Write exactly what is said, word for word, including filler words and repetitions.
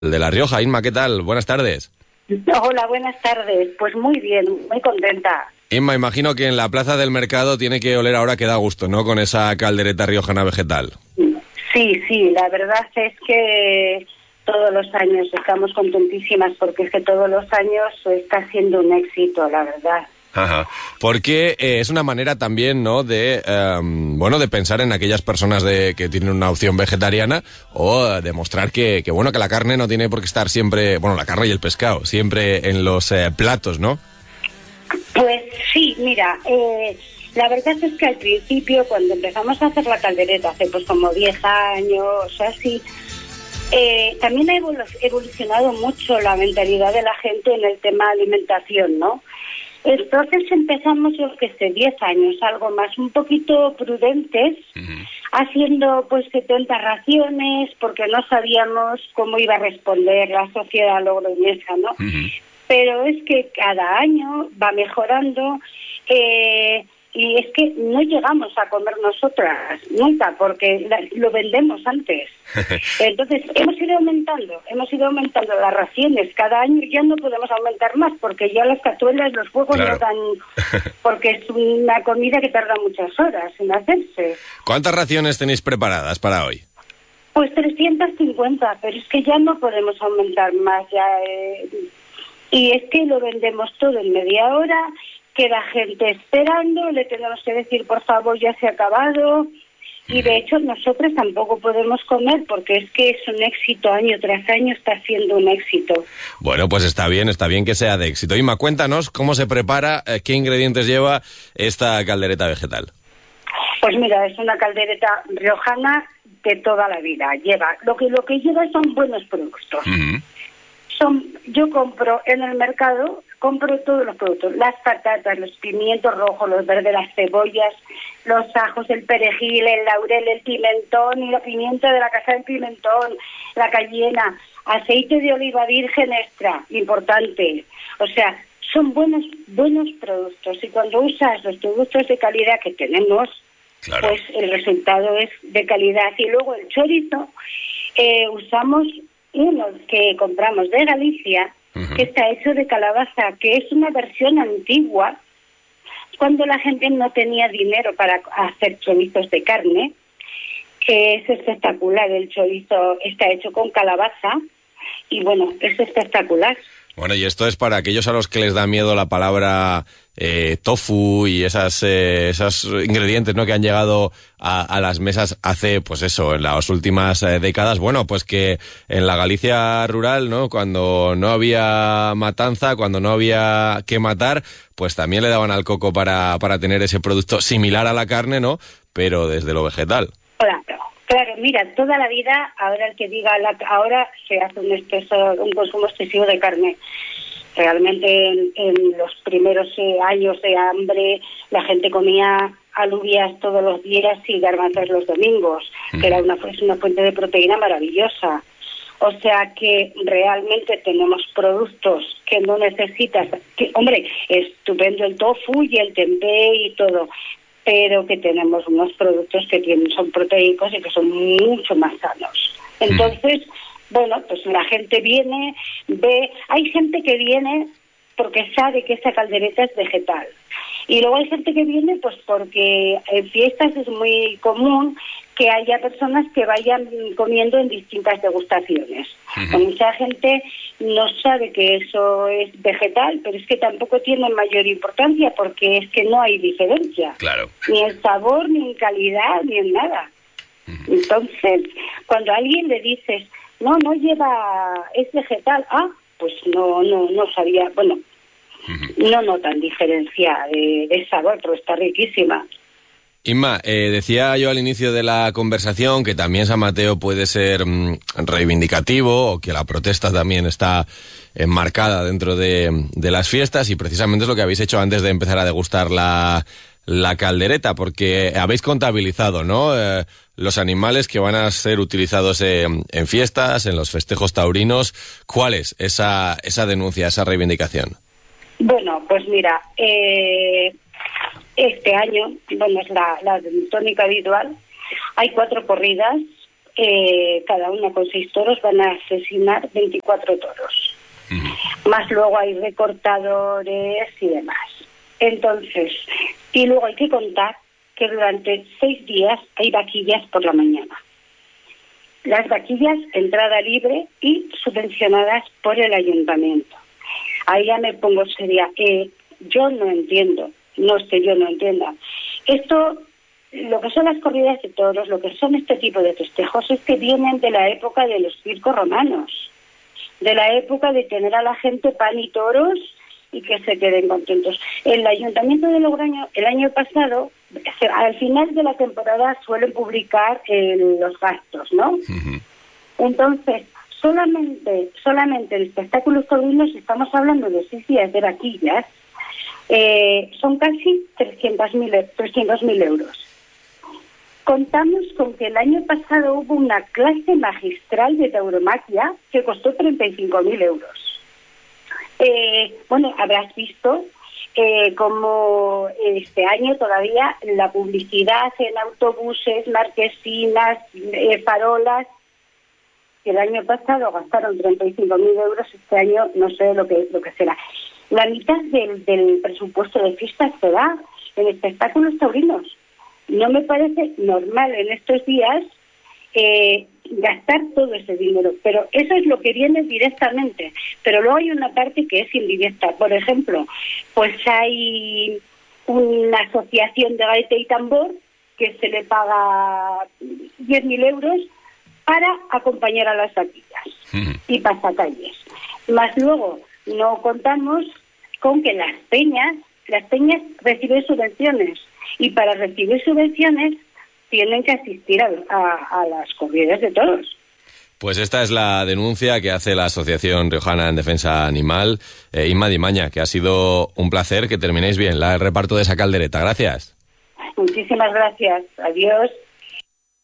de La Rioja. Inma, ¿qué tal? Buenas tardes. Hola, buenas tardes. Pues muy bien, muy contenta. Inma, imagino que en la plaza del mercado tiene que oler ahora que da gusto, ¿no? Con esa caldereta riojana vegetal. Sí, sí, la verdad es que todos los años estamos contentísimas porque es que todos los años está siendo un éxito, la verdad. Ajá. Porque eh, es una manera también, ¿no?, de eh, bueno, de pensar en aquellas personas de que tienen una opción vegetariana o eh, demostrar que, que bueno, que la carne no tiene por qué estar siempre, bueno, la carne y el pescado, siempre en los eh, platos, ¿no? Pues sí, mira, eh, la verdad es que al principio, cuando empezamos a hacer la caldereta, hace pues como diez años, así, eh, también ha evolu- evolucionado mucho la mentalidad de la gente en el tema alimentación, ¿no? Entonces empezamos, yo que sé, diez años, algo más, un poquito prudentes, uh-huh. haciendo pues setenta raciones, porque no sabíamos cómo iba a responder la sociedad logroñesa, ¿no? Uh-huh. Pero es que cada año va mejorando, eh, y es que no llegamos a comer nosotras, nunca, porque la, lo vendemos antes. Entonces, hemos ido aumentando, hemos ido aumentando las raciones. Cada año ya no podemos aumentar más, porque ya las cazuelas, los fuegos claro. no dan... Porque es una comida que tarda muchas horas en hacerse. ¿Cuántas raciones tenéis preparadas para hoy? Pues trescientas cincuenta, pero es que ya no podemos aumentar más. Ya, eh, y es que lo vendemos todo en media hora... Queda gente esperando, le tenemos que decir, por favor, ya se ha acabado. Y de hecho, nosotros tampoco podemos comer porque es que es un éxito año tras año, está siendo un éxito. Bueno, pues está bien, está bien que sea de éxito. Inma, cuéntanos cómo se prepara, eh, qué ingredientes lleva esta caldereta vegetal. Pues mira, es una caldereta riojana de toda la vida. Lleva, lo que, lo que lleva son buenos productos. Uh-huh. Son, yo compro en el mercado, compro todos los productos, las patatas, los pimientos rojos, los verdes, las cebollas, los ajos, el perejil, el laurel, el pimentón y la pimienta de la casa del pimentón, la cayena, aceite de oliva virgen extra, importante. O sea, son buenos, buenos productos y cuando usas los productos de calidad que tenemos, claro. pues el resultado es de calidad. Y luego el chorizo, eh, usamos uno que compramos de Galicia, uh-huh. que está hecho de calabaza, que es una versión antigua, cuando la gente no tenía dinero para hacer chorizos de carne, que es espectacular. El chorizo está hecho con calabaza y bueno, es espectacular. Bueno, y esto es para aquellos a los que les da miedo la palabra eh, tofu y esas eh, esos ingredientes, ¿no?, que han llegado a, a las mesas hace, pues eso, en las últimas eh, décadas. Bueno, pues que en la Galicia rural, ¿no?, cuando no había matanza, cuando no había que matar, pues también le daban al coco para, para tener ese producto similar a la carne, ¿no?, pero desde lo vegetal. Hola. Claro, mira, toda la vida, ahora el que diga, la, ahora se hace un exceso, un consumo excesivo de carne. Realmente en, en los primeros eh, años de hambre la gente comía alubias todos los días y garbanzos los domingos, mm. que era una, es una fuente de proteína maravillosa. O sea que realmente tenemos productos que no necesitas. Que, hombre, estupendo el tofu y el tempeh y todo, pero que tenemos unos productos que tienen son proteicos y que son mucho más sanos. Entonces, mm. bueno, pues la gente viene, ve, hay gente que viene porque sabe que esa caldereta es vegetal. Y luego hay gente que viene pues porque en fiestas es muy común que haya personas que vayan comiendo en distintas degustaciones. Uh-huh. Mucha gente no sabe que eso es vegetal, pero es que tampoco tiene mayor importancia porque es que no hay diferencia. Claro. Ni en sabor, ni en calidad, ni en nada. Uh-huh. Entonces, cuando a alguien le dices, no, no lleva, es vegetal, ah, pues no, no, no sabía, bueno, uh-huh. no notan diferencia de, de sabor, pero está riquísima. Inma, eh, decía yo al inicio de la conversación que también San Mateo puede ser mmm, reivindicativo o que la protesta también está enmarcada dentro de, de las fiestas y precisamente es lo que habéis hecho antes de empezar a degustar la, la caldereta, porque habéis contabilizado, ¿no?, eh, los animales que van a ser utilizados en, en fiestas, en los festejos taurinos. ¿Cuál es esa, esa denuncia, esa reivindicación? Bueno, pues mira, eh... este año, bueno, es la, la tónica habitual, hay cuatro corridas eh, cada una con seis toros, van a asesinar veinticuatro toros. Uh-huh. Más luego hay recortadores y demás. Entonces, y luego hay que contar que durante seis días hay vaquillas por la mañana. Las vaquillas, entrada libre y subvencionadas por el ayuntamiento. Ahí ya me pongo seria. Eh, yo no entiendo, no es que yo no entienda. Esto, lo que son las corridas de toros, lo que son este tipo de festejos, es que vienen de la época de los circos romanos, de la época de tener a la gente pan y toros y que se queden contentos. El Ayuntamiento de Logroño, el año pasado, al final de la temporada suelen publicar eh, los gastos, ¿no? Uh-huh. Entonces, solamente solamente en espectáculos taurinos estamos hablando de seis días de vaquillas, eh, son casi trescientos mil euros. Contamos con que el año pasado hubo una clase magistral de tauromaquia que costó treinta y cinco mil euros. Eh, bueno, habrás visto eh, como este año todavía la publicidad en autobuses, marquesinas, eh, farolas, que el año pasado gastaron treinta y cinco mil euros, este año no sé lo que lo que será. La mitad del, del presupuesto de fiestas se da en espectáculos taurinos. No me parece normal en estos días eh, gastar todo ese dinero, pero eso es lo que viene directamente. Pero luego hay una parte que es indirecta. Por ejemplo, pues hay una asociación de gaita y tambor que se le paga diez mil euros para acompañar a las vaquillas uh-huh. y pasacalles. Más luego no contamos con que las peñas, las peñas reciben subvenciones y para recibir subvenciones tienen que asistir a, a, a las corridas de toros. Pues esta es la denuncia que hace la Asociación Riojana en Defensa Animal. Eh, Inma Dimaña, que ha sido un placer, que terminéis bien la, el reparto de esa caldereta. Gracias. Muchísimas gracias. Adiós.